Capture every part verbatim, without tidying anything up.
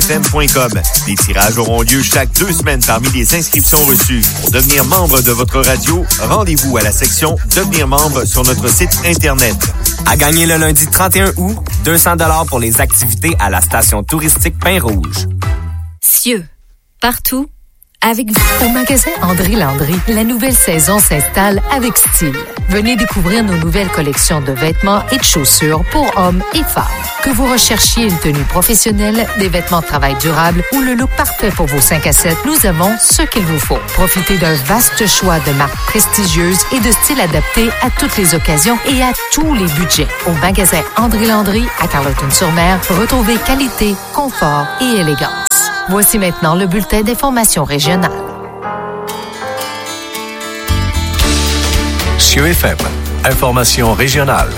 f m point com. Les tirages auront lieu chaque deux semaines parmi les inscriptions reçues. Pour devenir membre de votre radio, rendez-vous à la section « Devenir membre » sur notre site Internet. À gagner le lundi trente et un août, deux cents dollars pour les activités à la station touristique Pin-Rouge. Cieux, partout, avec vous. Au magasin André Landry, la nouvelle saison s'installe avec style. Venez découvrir nos nouvelles collections de vêtements et de chaussures pour hommes et femmes. Que vous recherchiez une tenue professionnelle, des vêtements de travail durables ou le look parfait pour vos cinq à sept, nous avons ce qu'il vous faut. Profitez d'un vaste choix de marques prestigieuses et de styles adaptés à toutes les occasions et à tous les budgets. Au magasin André Landry, à Carleton-sur-Mer, retrouvez qualité, confort et élégance. Voici maintenant le bulletin d'information régionale. Cieux F M, information régionale.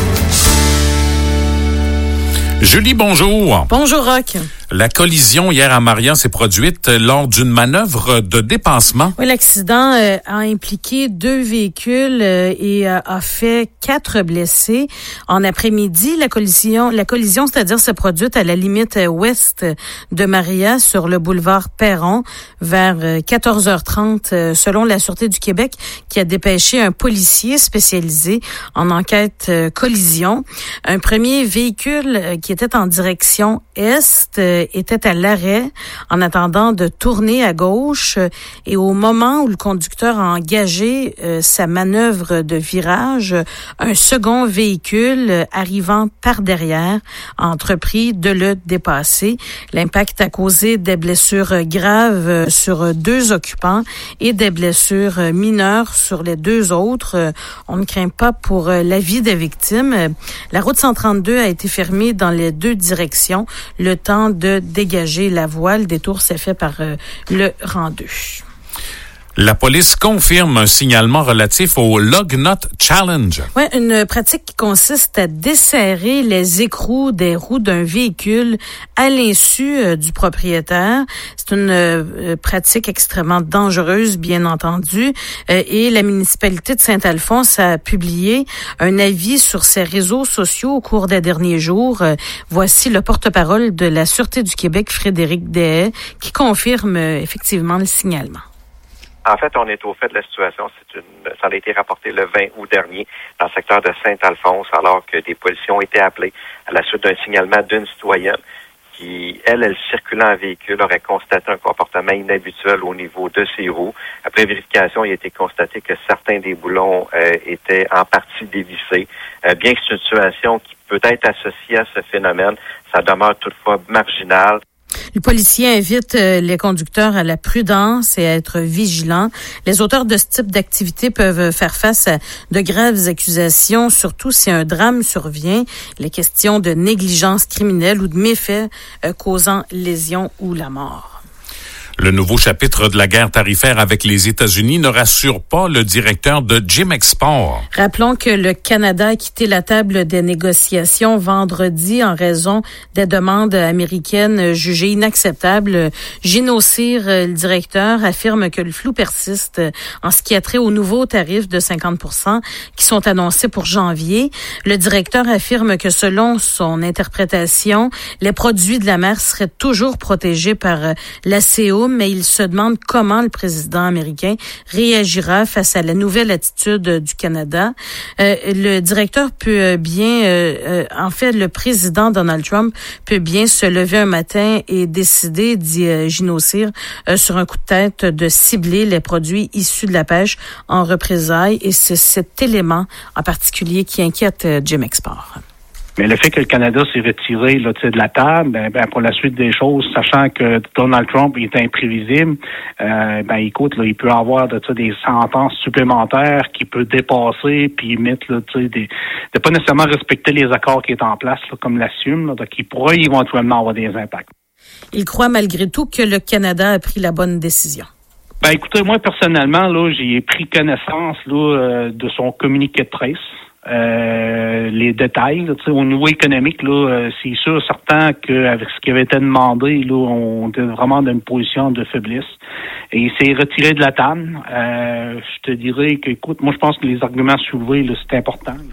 Julie, bonjour. Bonjour, Roch. La collision hier à Marion s'est produite lors d'une manœuvre de dépassement. Oui, l'accident euh, a impliqué deux véhicules euh, et euh, a fait quatre blessés. En après-midi, la collision, la collision, c'est-à-dire s'est produite à la limite ouest de Maria sur le boulevard Perron vers euh, quatorze heures trente, euh, selon la Sûreté du Québec, qui a dépêché un policier spécialisé en enquête euh, collision. Un premier véhicule euh, qui était en direction est euh, était à l'arrêt en attendant de tourner à gauche et au moment où le conducteur a engagé euh, sa manœuvre de virage, un second véhicule arrivant par derrière a entrepris de le dépasser. L'impact a causé des blessures graves sur deux occupants et des blessures mineures sur les deux autres. On ne craint pas pour la vie des victimes. La route cent trente-deux a été fermée dans les deux directions, le temps de dégager la voie. Le détour s'est fait par euh, le rang deux. La police confirme un signalement relatif au Lug Nut Challenge. Oui, une pratique qui consiste à desserrer les écrous des roues d'un véhicule à l'insu euh, du propriétaire. C'est une euh, pratique extrêmement dangereuse, bien entendu, euh, et la municipalité de Saint-Alphonse a publié un avis sur ses réseaux sociaux au cours des derniers jours. Euh, voici le porte-parole de la Sûreté du Québec, Frédéric Deshaies, qui confirme euh, effectivement le signalement. En fait, on est au fait de la situation. C'est une, ça a été rapporté le vingt août dernier dans le secteur de Saint-Alphonse, alors que des policiers ont été appelés à la suite d'un signalement d'une citoyenne qui, elle, elle circulant en véhicule, aurait constaté un comportement inhabituel au niveau de ses roues. Après vérification, il a été constaté que certains des boulons euh, étaient en partie dévissés. Euh, bien que c'est une situation qui peut être associée à ce phénomène, ça demeure toutefois marginal. Le policier invite euh, les conducteurs à la prudence et à être vigilants. Les auteurs de ce type d'activité peuvent faire face à de graves accusations, surtout si un drame survient. Les questions de négligence criminelle ou de méfaits euh, causant lésion ou la mort. Le nouveau chapitre de la guerre tarifaire avec les États-Unis ne rassure pas le directeur de Jim Export. Rappelons que le Canada a quitté la table des négociations vendredi en raison des demandes américaines jugées inacceptables. Gino Cyr, le directeur, affirme que le flou persiste en ce qui a trait aux nouveaux tarifs de cinquante pour cent qui sont annoncés pour janvier. Le directeur affirme que selon son interprétation, les produits de la mer seraient toujours protégés par la C O, mais il se demande comment le président américain réagira face à la nouvelle attitude du Canada. Euh, le directeur peut bien, euh, euh, en fait, le président Donald Trump peut bien se lever un matin et décider, dit euh, Gino Cyr, euh, sur un coup de tête de cibler les produits issus de la pêche en représailles, et c'est cet élément en particulier qui inquiète euh, Jim Export. Mais le fait que le Canada s'est retiré là, de la table, ben, ben, pour la suite des choses, sachant que Donald Trump est imprévisible, euh, ben écoute, là, il peut avoir de, des sentences supplémentaires qui peut dépasser puis mettre là, des, de pas nécessairement respecter les accords qui sont en place, là, comme l'assume, là, donc il pourrait éventuellement avoir des impacts. Il croit malgré tout que le Canada a pris la bonne décision. Ben écoutez, moi personnellement, là, j'ai pris connaissance là, euh, de son communiqué de presse. Euh, les détails, là, au niveau économique, là, euh, c'est sûr, certain qu'avec ce qui avait été demandé, là, on était vraiment dans une position de faiblesse. Et il s'est retiré de la table. Euh, je te dirais que, écoute, moi, je pense que les arguments soulevés, là, c'est important.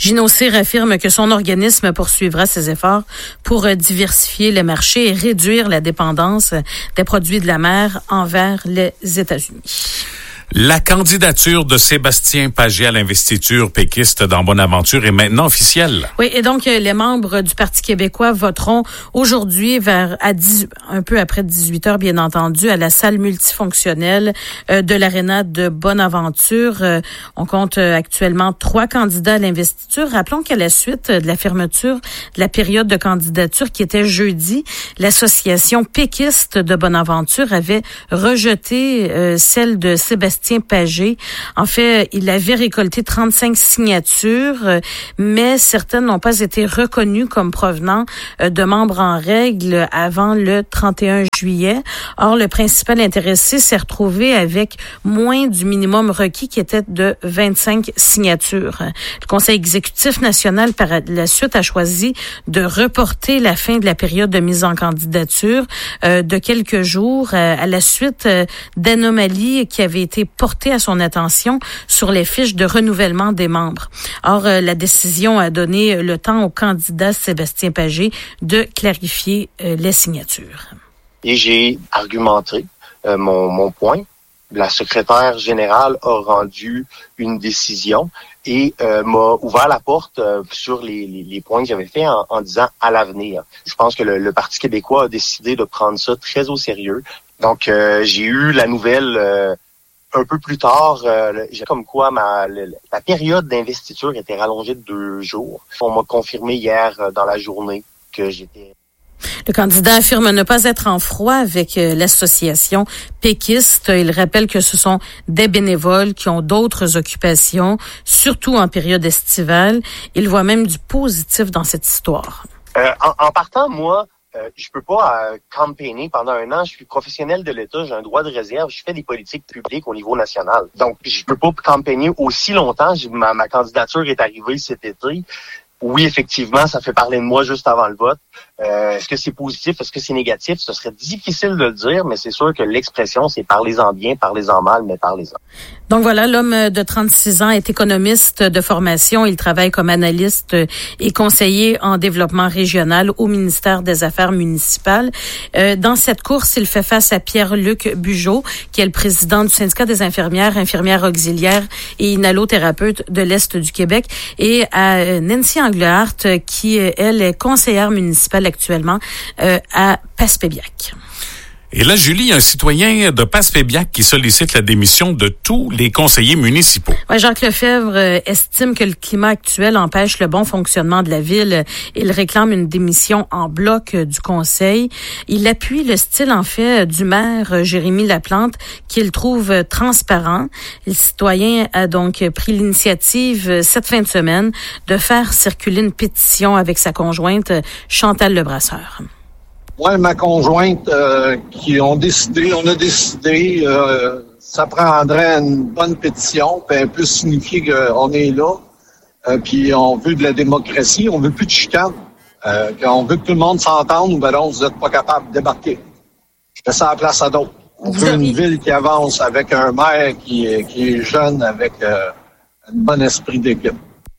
Gino Cyr affirme que son organisme poursuivra ses efforts pour diversifier le marché et réduire la dépendance des produits de la mer envers les États-Unis. La candidature de Sébastien Pagé à l'investiture péquiste dans Bonaventure est maintenant officielle. Oui, et donc les membres du Parti québécois voteront aujourd'hui vers à dix, un peu après dix-huit heures, bien entendu, à la salle multifonctionnelle euh, de l'Aréna de Bonaventure. Euh, on compte euh, actuellement trois candidats à l'investiture. Rappelons qu'à la suite de la fermeture de la période de candidature qui était jeudi, l'association péquiste de Bonaventure avait rejeté euh, celle de Sébastien Pagé. En fait, il avait récolté trente-cinq signatures, mais certaines n'ont pas été reconnues comme provenant de membres en règle avant le trente et un juillet. Or, le principal intéressé s'est retrouvé avec moins du minimum requis qui était de vingt-cinq signatures. Le Conseil exécutif national, par la suite, a choisi de reporter la fin de la période de mise en candidature euh, de quelques jours euh, à la suite euh, d'anomalies qui avaient été porté à son attention sur les fiches de renouvellement des membres. Or, euh, la décision a donné le temps au candidat Sébastien Pagé de clarifier euh, les signatures. Et j'ai argumenté euh, mon, mon point. La secrétaire générale a rendu une décision et euh, m'a ouvert la porte euh, sur les, les, les points que j'avais faits en, en disant à l'avenir. Je pense que le, le Parti québécois a décidé de prendre ça très au sérieux. Donc, euh, j'ai eu la nouvelle euh, un peu plus tard, euh, comme quoi ma le, la période d'investiture était rallongée de deux jours. On m'a confirmé hier euh, dans la journée que j'étais... Le candidat affirme ne pas être en froid avec euh, l'association péquiste. Il rappelle que ce sont des bénévoles qui ont d'autres occupations, surtout en période estivale. Il voit même du positif dans cette histoire. Euh, en, en partant, moi... Euh, je peux pas euh, campaigner pendant un an. Je suis professionnel de l'État, j'ai un droit de réserve. Je fais des politiques publiques au niveau national. Donc, je peux pas campaigner aussi longtemps. J'ai, ma, ma candidature est arrivée cet été. Oui, effectivement, ça fait parler de moi juste avant le vote. Euh, est-ce que c'est positif? Est-ce que c'est négatif? Ce serait difficile de le dire, mais c'est sûr que l'expression, c'est parlez-en bien, parlez-en mal, mais parlez-en. Donc voilà, l'homme de trente-six ans est économiste de formation. Il travaille comme analyste et conseiller en développement régional au ministère des Affaires municipales. Euh, dans cette course, il fait face à Pierre-Luc Bugeaud, qui est le président du syndicat des infirmières, infirmières auxiliaires et inhalothérapeutes de l'Est du Québec, et à Nancy Englehart, qui, elle, est conseillère municipale actuellement euh, à Passepébiac. Et là, Julie, il y a un citoyen de Passepébiac qui sollicite la démission de tous les conseillers municipaux. Ouais, Jacques Lefebvre euh, estime que le climat actuel empêche le bon fonctionnement de la ville. Il réclame une démission en bloc euh, du conseil. Il appuie le style, en fait, du maire euh, Jérémy Laplante, qu'il trouve euh, transparent. Le citoyen a donc pris l'initiative euh, cette fin de semaine de faire circuler une pétition avec sa conjointe euh, Chantal Lebrasseur. Moi et ma conjointe euh, qui ont décidé, on a décidé, euh, ça prendrait une bonne pétition, puis elle peut signifier qu'on est là, euh, puis on veut de la démocratie, on veut plus de chicane, euh, on veut que tout le monde s'entende, ben non, vous n'êtes pas capable de débarquer. Je fais ça à la place à d'autres. On vous veut avez... une ville qui avance avec un maire qui, qui est jeune, avec euh, un bon esprit d'équipe.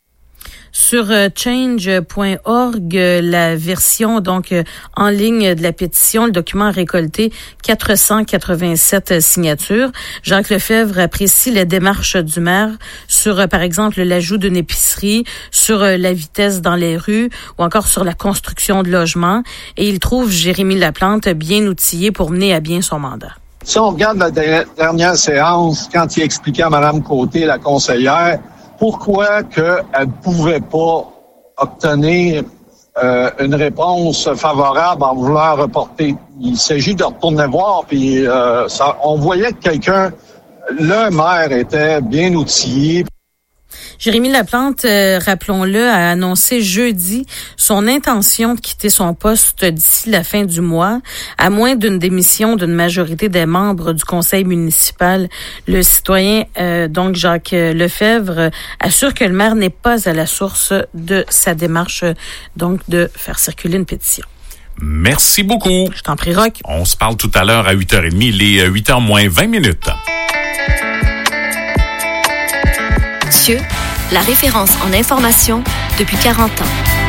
Sur euh, change point org, euh, la version donc euh, en ligne de la pétition, le document a récolté quatre cent quatre-vingt-sept signatures. Jacques Lefebvre apprécie les démarches du maire sur, euh, par exemple, l'ajout d'une épicerie, sur euh, la vitesse dans les rues ou encore sur la construction de logements. Et il trouve Jérémy Laplante bien outillé pour mener à bien son mandat. Si on regarde la dernière séance, quand il expliquait à Mme Côté, la conseillère, pourquoi qu'elle ne pouvait pas obtenir euh, une réponse favorable en voulant reporter. Il s'agit de retourner voir, puis euh, ça, on voyait que quelqu'un, le maire, était bien outillé. Jérémy Laplante, euh, rappelons-le, a annoncé jeudi son intention de quitter son poste d'ici la fin du mois, à moins d'une démission d'une majorité des membres du conseil municipal. Le citoyen, euh, donc Jacques Lefebvre, assure que le maire n'est pas à la source de sa démarche, donc de faire circuler une pétition. Merci beaucoup. Je t'en prie, Roch. On se parle tout à l'heure à huit heures trente, il est huit heures moins vingt minutes. Monsieur, la référence en information depuis quarante ans.